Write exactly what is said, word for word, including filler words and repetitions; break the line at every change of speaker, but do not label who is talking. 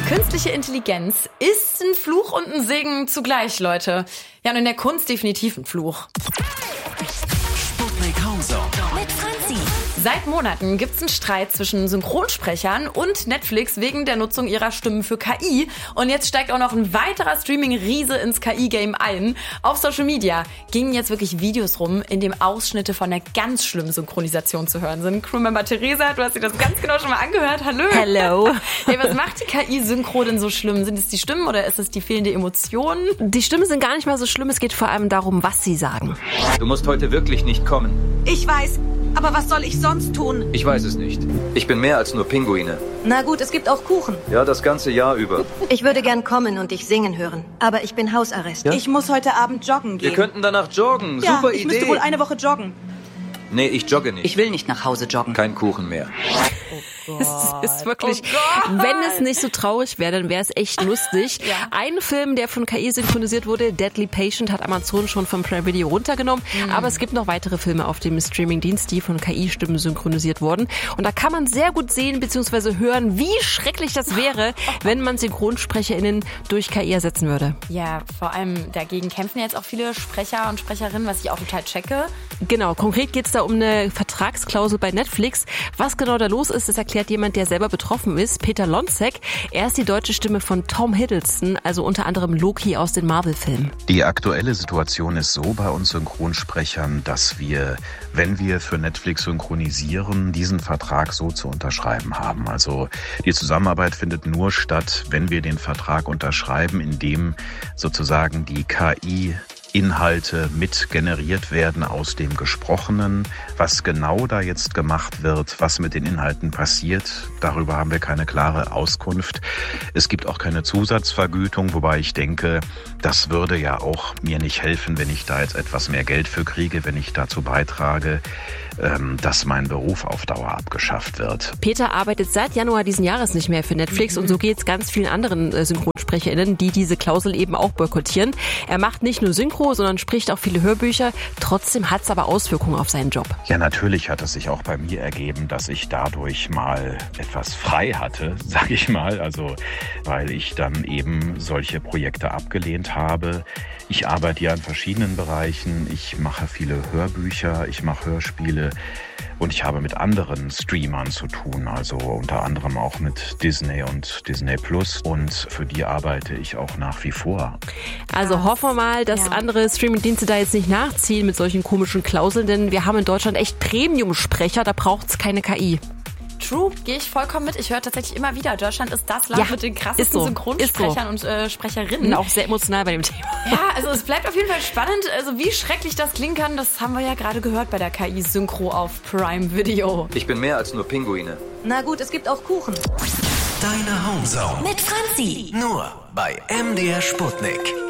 Künstliche Intelligenz ist ein Fluch und ein Segen zugleich, Leute. Ja, und in der Kunst definitiv ein Fluch.
Sputnik Homezone
Mit Franzi. Seit Monaten gibt's einen Streit zwischen Synchronsprechern und Netflix wegen der Nutzung ihrer Stimmen für K I. Und jetzt steigt auch noch ein weiterer Streaming-Riese ins K I-Game ein. Auf Social Media gingen jetzt wirklich Videos rum, in dem Ausschnitte von einer ganz schlimmen Synchronisation zu hören sind. Crewmember Theresa, du hast dir das ganz genau schon mal angehört. Hallo.
Hello.
Hey, was macht die K I-Synchro denn so schlimm? Sind es die Stimmen oder ist es die fehlende Emotion?
Die Stimmen sind gar nicht mal so schlimm. Es geht vor allem darum, was sie sagen.
Du musst heute wirklich nicht kommen.
Ich weiß, aber was soll ich sonst tun?
Ich weiß es nicht. Ich bin mehr als nur Pinguine.
Na gut, es gibt auch Kuchen.
Ja, das ganze Jahr über.
Ich würde gern kommen und dich singen hören, aber ich bin Hausarrest.
Ja? Ich muss heute Abend joggen gehen.
Wir könnten danach joggen.
Ja,
Super
ich
Idee.
müsste wohl eine Woche joggen.
Nee, ich jogge nicht.
Ich will nicht nach Hause joggen.
Kein Kuchen mehr.
Oh es ist wirklich,
oh
wenn es nicht so traurig wäre, dann wäre es echt lustig.
Ja.
Ein Film, der von K I synchronisiert wurde, Deadly Patient, hat Amazon schon vom Prime Video runtergenommen. Mhm. Aber es gibt noch weitere Filme auf dem Streamingdienst, die von K I-Stimmen synchronisiert wurden. Und da kann man sehr gut sehen bzw. hören, wie schrecklich das wäre, wenn man SynchronsprecherInnen durch K I ersetzen würde.
Ja, vor allem dagegen kämpfen jetzt auch viele Sprecher und Sprecherinnen, was ich auch total checke.
Genau, konkret geht es da um eine Vertragsklausel bei Netflix. Was genau da los ist, das erklärt jemand, der selber betroffen ist, Peter Lonzek. Er ist die deutsche Stimme von Tom Hiddleston, also unter anderem Loki aus den Marvel-Filmen.
Die aktuelle Situation ist so bei uns Synchronsprechern, dass wir, wenn wir für Netflix synchronisieren, diesen Vertrag so zu unterschreiben haben. Also die Zusammenarbeit findet nur statt, wenn wir den Vertrag unterschreiben, in dem sozusagen die K I Inhalte mit generiert werden aus dem Gesprochenen. Was genau da jetzt gemacht wird, was mit den Inhalten passiert, darüber haben wir keine klare Auskunft. Es gibt auch keine Zusatzvergütung, wobei ich denke, das würde ja auch mir nicht helfen, wenn ich da jetzt etwas mehr Geld für kriege, wenn ich dazu beitrage, dass mein Beruf auf Dauer abgeschafft wird.
Peter arbeitet seit Januar diesen Jahres nicht mehr für Netflix mhm. und so geht es ganz vielen anderen SynchronsprecherInnen, die diese Klausel eben auch boykottieren. Er macht nicht nur Synchro, sondern spricht auch viele Hörbücher. Trotzdem hat es aber Auswirkungen auf seinen Job.
Ja, natürlich hat es sich auch bei mir ergeben, dass ich dadurch mal etwas frei hatte, sag ich mal. Also, weil ich dann eben solche Projekte abgelehnt habe. Ich arbeite ja in verschiedenen Bereichen. Ich mache viele Hörbücher, ich mache Hörspiele und ich habe mit anderen Streamern zu tun, also unter anderem auch mit Disney und Disney Plus und für die arbeite ich auch nach wie vor.
Also hoffen wir mal, dass ja. andere Streamingdienste da jetzt nicht nachziehen mit solchen komischen Klauseln, denn wir haben in Deutschland echt Premium-Sprecher, da braucht es keine K I.
True, gehe ich vollkommen mit. Ich höre tatsächlich immer wieder, Deutschland ist das Land ja, mit den krassesten
so,
Synchronsprechern
so.
und äh, Sprecherinnen.
Und auch sehr emotional bei dem Thema.
Ja, also es bleibt auf jeden Fall spannend. Also wie schrecklich das klingen kann, das haben wir ja gerade gehört bei der K I-Synchro auf Prime Video.
Ich bin mehr als nur Pinguine.
Na gut, es gibt auch Kuchen.
Deine Homezone
mit Franzi.
Nur bei M D R Sputnik.